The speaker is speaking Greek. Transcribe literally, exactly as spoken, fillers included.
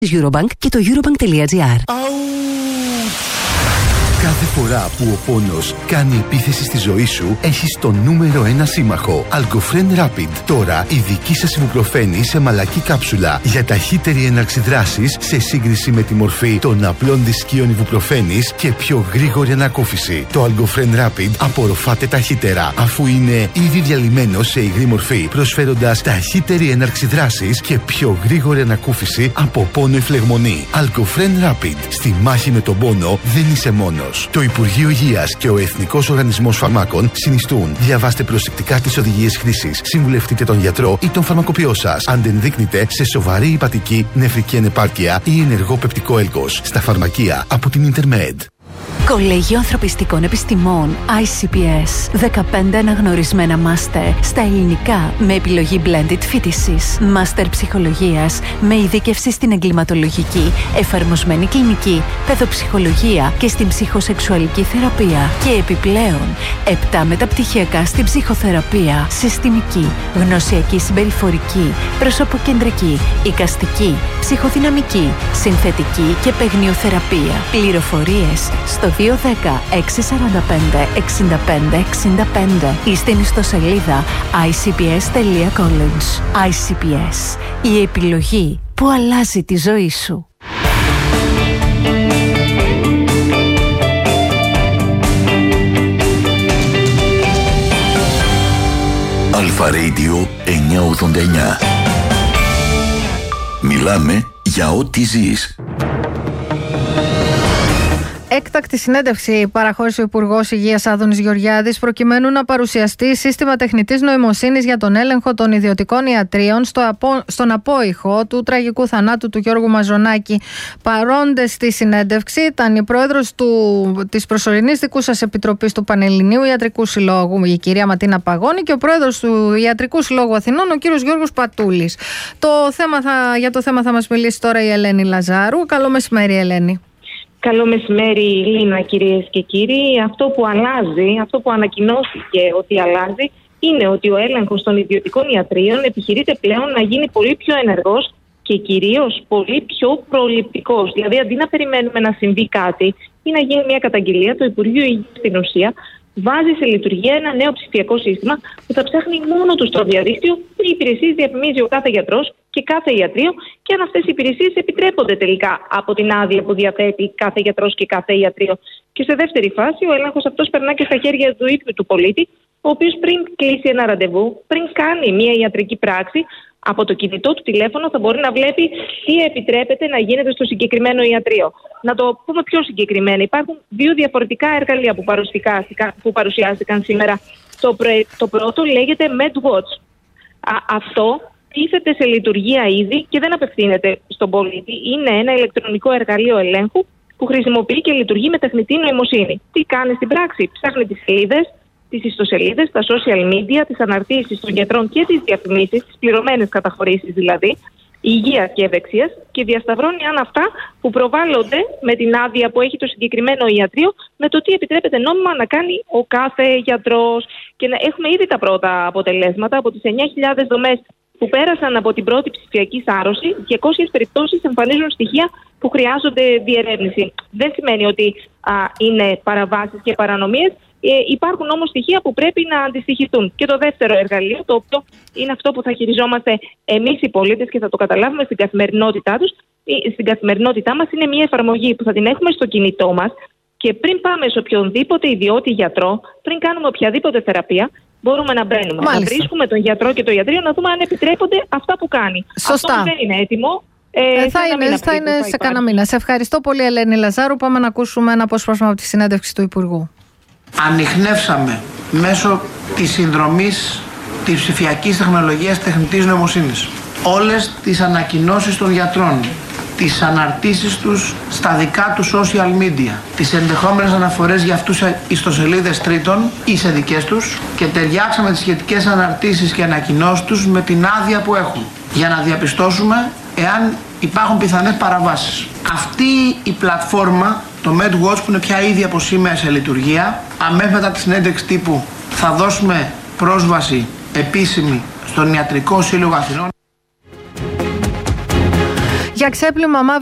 Eurobank και το eurobank.gr. Κάθε φορά που ο πόνος κάνει επίθεση στη ζωή σου, έχεις το νούμερο ένα σύμμαχο. Algofren Rapid. Τώρα η δική σας ιβουπροφένη σε μαλακή κάψουλα για ταχύτερη έναρξη δράσης σε σύγκριση με τη μορφή των απλών δισκίων ιβουπροφένης και πιο γρήγορη ανακούφιση. Το Algofren Rapid απορροφάται ταχύτερα, αφού είναι ήδη διαλυμένο σε υγρή μορφή, προσφέροντας ταχύτερη έναρξη δράσης και πιο γρήγορη ανακούφιση από πόνο ή φλεγμονή. Algofren Rapid. Στη μάχη με τον πόνο δεν είσαι μόνος. Το Υπουργείο Υγείας και ο Εθνικός Οργανισμός Φαρμάκων συνιστούν. Διαβάστε προσεκτικά τις οδηγίες χρήσης. Συμβουλευτείτε τον γιατρό ή τον φαρμακοποιό σας αν δεν δείκνυται σε σοβαρή υπατική, νεφρική ανεπάρκεια ή ενεργό πεπτικό έλκος. Στα φαρμακεία από την Intermed. Κολέγιο Ανθρωπιστικών Επιστημών άι σι πι ες. δεκαπέντε αναγνωρισμένα μάστερ στα ελληνικά με επιλογή blended φοιτησης. Μάστερ ψυχολογίας με ειδίκευση στην εγκληματολογική, εφαρμοσμένη κλινική, παιδοψυχολογία και στην ψυχοσεξουαλική θεραπεία. Και επιπλέον, επτά μεταπτυχιακά στην ψυχοθεραπεία, συστημική, γνωσιακή συμπεριφορική, προσωποκεντρική, εικαστική, ψυχοδυναμική, συνθετική και παιγνιοθεραπεία. Πληροφορίες στο δύο ένα μηδέν έξι τέσσερα πέντε έξι πέντε έξι πέντε ή στην ιστοσελίδα άι σι πι ες τελεία college. άι σι πι ες, η επιλογή που αλλάζει τη ζωή σου. Αλφα Radio εννιακόσια ογδόντα εννιά. Μιλάμε για ό,τι ζεις. Έκτακτη συνέντευξη παραχώρησε ο Υπουργός Υγείας Άδωνης Γεωργιάδης προκειμένου να παρουσιαστεί σύστημα τεχνητής νοημοσύνης για τον έλεγχο των ιδιωτικών ιατρίων στο απο... στον απόϊχο του τραγικού θανάτου του Γιώργου Μαζονάκη. Παρόντες στη συνέντευξη ήταν η πρόεδρος του... της προσωρινής δικού σας επιτροπής του Πανελληνίου Ιατρικού Συλλόγου, η κυρία Ματίνα Παγώνη, και ο πρόεδρος του Ιατρικού Συλλόγου Αθηνών, ο κύριος Γιώργος Πατούλης. Το θέμα θα... Για το θέμα θα μας μιλήσει τώρα η Ελένη Λαζάρου. Καλό μεσημέρι, Ελένη. Καλό μεσημέρι, Λίνα, κυρίες και κύριοι. Αυτό που αλλάζει, αυτό που ανακοινώθηκε ότι αλλάζει, είναι ότι ο έλεγχος των ιδιωτικών ιατρίων επιχειρείται πλέον να γίνει πολύ πιο ενεργός και κυρίως πολύ πιο προληπτικός. Δηλαδή, αντί να περιμένουμε να συμβεί κάτι ή να γίνει μια καταγγελία, το Υπουργείο Υγείας στην ουσία βάζει σε λειτουργία ένα νέο ψηφιακό σύστημα που θα ψάχνει μόνο του στο διαδίκτυο τι υπηρεσίες διαφημίζει ο κάθε γιατρός και κάθε ιατρείο και αν αυτές οι υπηρεσίες επιτρέπονται τελικά από την άδεια που διαθέτει κάθε γιατρός και κάθε ιατρείο. Και σε δεύτερη φάση, ο έλεγχος αυτός περνά και στα χέρια του ίδιου του πολίτη, ο οποίος πριν κλείσει ένα ραντεβού, πριν κάνει μια ιατρική πράξη, από το κινητό του τηλέφωνο θα μπορεί να βλέπει τι επιτρέπεται να γίνεται στο συγκεκριμένο ιατρείο. Να το πούμε πιο συγκεκριμένα. Υπάρχουν δύο διαφορετικά εργαλεία που παρουσιάστηκαν, που παρουσιάστηκαν σήμερα. Το, πρέ, το πρώτο λέγεται MedWatch. Α, αυτό τίθεται σε λειτουργία ήδη και δεν απευθύνεται στον πολίτη. Είναι ένα ηλεκτρονικό εργαλείο ελέγχου που χρησιμοποιεί και λειτουργεί με τεχνητή νοημοσύνη. Τι κάνει στην πράξη? Ψάχνει τις σελίδες, τις ιστοσελίδες, τα social media, τις αναρτήσεις των γιατρών και τις διαφημίσεις, τις πληρωμένες καταχωρήσεις δηλαδή, υγείας και ευεξίας, και διασταυρώνει αν αυτά που προβάλλονται με την άδεια που έχει το συγκεκριμένο ιατρείο με το τι επιτρέπεται νόμιμα να κάνει ο κάθε γιατρός. Και να έχουμε ήδη τα πρώτα αποτελέσματα από τις εννιά χιλιάδες δομές που πέρασαν από την πρώτη ψηφιακή σάρωση. διακόσιες περιπτώσεις εμφανίζουν στοιχεία που χρειάζονται διερεύνηση. Δεν σημαίνει ότι α, είναι παραβάσεις και παρανομίες. Ε, υπάρχουν όμως στοιχεία που πρέπει να αντιστοιχιστούν. Και το δεύτερο εργαλείο, το οποίο είναι αυτό που θα χειριζόμαστε εμείς οι πολίτες και θα το καταλάβουμε στην καθημερινότητά τους, στην καθημερινότητά μας, είναι μια εφαρμογή που θα την έχουμε στο κινητό μας και πριν πάμε σε οποιονδήποτε ιδιώτη γιατρό, πριν κάνουμε οποιαδήποτε θεραπεία, μπορούμε να μπαίνουμε. Μάλιστα. Να βρίσκουμε τον γιατρό και το ιατρείο να δούμε αν επιτρέπονται αυτά που κάνει. Σωστά. Αυτό δεν είναι έτοιμο. Ε, ε, θα είναι, μήνα θα είναι θα σε κανένα μήνα. Σε ευχαριστώ πολύ, Ελένη Λαζάρου. Πάμε να ακούσουμε ένα απόσπασμα από τη συνέντευξη του Υπουργού. Ανιχνεύσαμε μέσω της συνδρομής της ψηφιακής τεχνολογίας τεχνητής νοημοσύνης όλες τις ανακοινώσεις των γιατρών, τις αναρτήσεις τους στα δικά του social media, τις ενδεχόμενες αναφορές για αυτούς σε ιστοσελίδες τρίτων ή σε δικές τους, και ταιριάξαμε τις σχετικές αναρτήσεις και ανακοινώσεις τους με την άδεια που έχουν για να διαπιστώσουμε εάν υπάρχουν πιθανές παραβάσεις. Αυτή η πλατφόρμα, το MedWatch, που είναι πια ήδη από σήμερα σε λειτουργία, αμέσως μετά τη συνέντευξη τύπου θα δώσουμε πρόσβαση επίσημη στον Ιατρικό Σύλλογο Αθηνών. Για ξέπλυμα